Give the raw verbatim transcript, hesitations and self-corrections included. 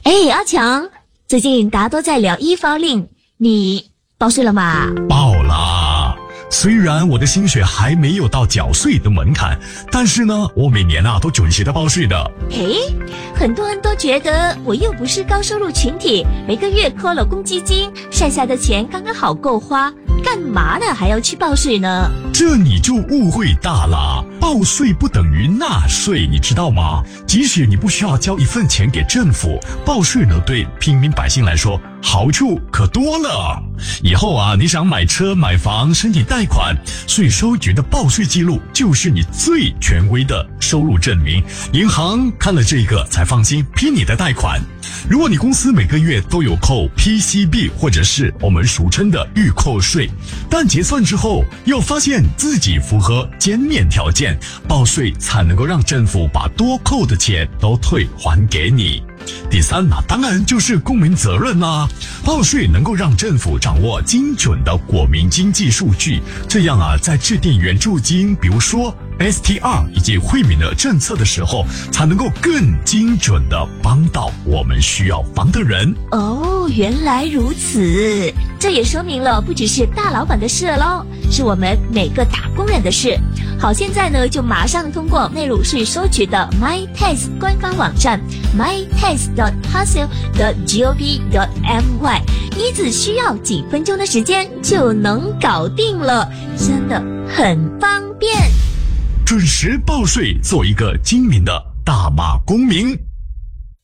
哎，阿强，最近大家都在聊一方令，你报税了吗？ 报啦。虽然我的薪水还没有到缴税的门槛，但是呢，我每年啊都准时的报税的。 诶，很多人都觉得我又不是高收入群体，每个月扣了公积金，剩下的钱刚刚好够花，干嘛呢还要去报税呢？ 这你就误会大了，报税不等于纳税，你知道吗？即使你不需要交一份钱给政府，报税呢对平民百姓来说好处可多了。以后啊，你想买车买房申请贷款，税收局的报税记录就是你最权威的收入证明，银行看了这个才放心批你的贷款。如果你公司每个月都有扣 P C B 或者是我们俗称的预扣税，但结算之后又发现自己符合减免条件，报税才能够让政府把多扣的钱都退还给你。第三呢、啊，当然就是公民责任啦、啊。报税能够让政府掌握精准的国民经济数据，这样啊，在制定援助金，比如说 S T R 以及惠民的政策的时候，才能够更精准的帮到我们需要帮的人。 哦，原来如此，这也说明了不只是大老板的事咯，是我们每个打工人的事。好，现在呢，就马上通过内陆税收局的 MyTax 官方网站 my tax dot h a s l dot gov dot my， 你只需要几分钟的时间就能搞定了，真的很方便。 准时报税，做一个精明的大马公民。